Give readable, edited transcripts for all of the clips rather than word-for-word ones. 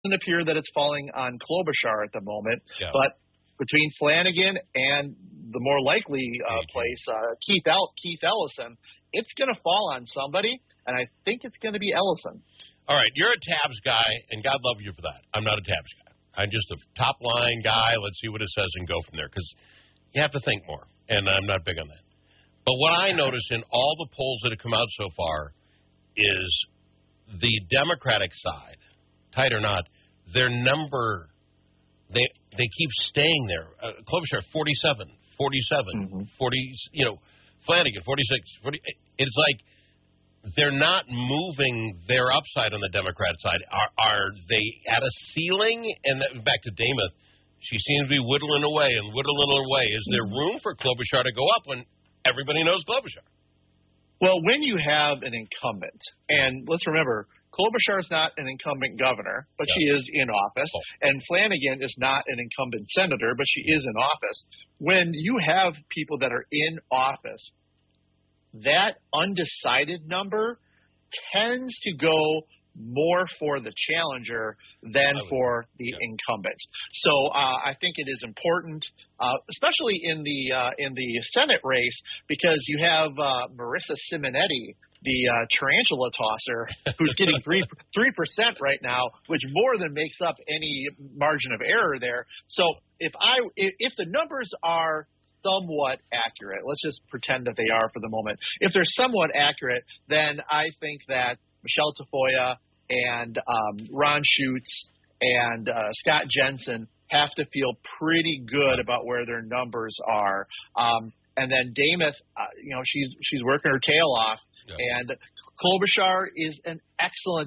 doesn't appear that it's falling on Klobuchar at the moment, Yeah. but between Flanagan and the more likely place, Keith Ellison, it's going to fall on somebody, and I think it's going to be Ellison. All right, you're a tabs guy, and God love you for that. I'm not a tabs guy. I'm just a top-line guy. Let's see what it says and go from there, because you have to think more, and I'm not big on that. But what I notice in all the polls that have come out so far is the Democratic side, tight or not, their number, they keep staying there. Klobuchar, 47, 47, 40, Flanagan, 46, 40. It's like they're not moving their upside on the Democrat side. Are they at a ceiling? And back to Dameth, she seems to be whittling away. Is there room for Klobuchar to go up when everybody knows Klobuchar? Well, when you have an incumbent, and let's remember, Klobuchar is not an incumbent governor, but she is in office, and Flanagan is not an incumbent senator, but she is in office. When you have people that are in office, that undecided number tends to go more for the challenger than for the incumbent. So I think it is important, especially in the Senate race, because you have Marissa Simonetti, the tarantula tosser, who's getting 3% right now, which more than makes up any margin of error there. So if the numbers are somewhat accurate, let's just pretend that they are for the moment. If they're somewhat accurate, then I think that Michelle Tafoya and Ron Schutz and Scott Jensen have to feel pretty good about where their numbers are. And then Dameth, she's working her tail off. Yeah. And Klobuchar is an excellent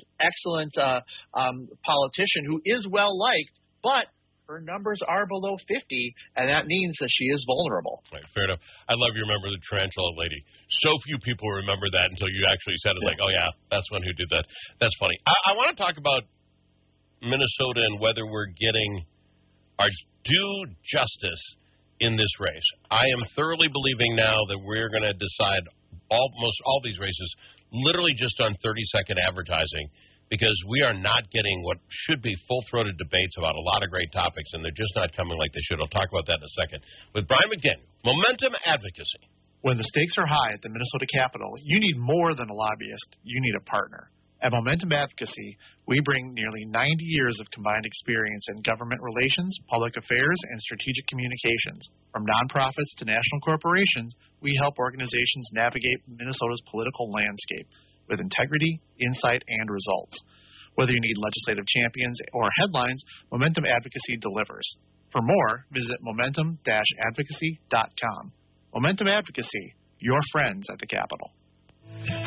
politician who is well-liked, but her numbers are below 50, and that means that she is vulnerable. Right, fair enough. I love you remember the tarantula lady. So few people remember that until you actually said it, like, oh, yeah, that's one who did that. That's funny. I want to talk about Minnesota and whether we're getting our due justice in this race. I am thoroughly believing now that we're going to decide almost all these races literally just on 30-second advertising, because we are not getting what should be full-throated debates about a lot of great topics, and they're just not coming like they should. I'll talk about that in a second. With Brian McDaniel, Momentum Advocacy. When the stakes are high at the Minnesota Capitol, you need more than a lobbyist. You need a partner. At Momentum Advocacy, we bring nearly 90 years of combined experience in government relations, public affairs, and strategic communications. From nonprofits to national corporations, we help organizations navigate Minnesota's political landscape with integrity, insight, and results. Whether you need legislative champions or headlines, Momentum Advocacy delivers. For more, visit momentum-advocacy.com. Momentum Advocacy, your friends at the Capitol.